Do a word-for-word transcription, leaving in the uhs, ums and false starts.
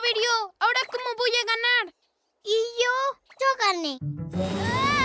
averió. ¿Ahora cómo voy a ganar? ¿Y yo? Yo gané.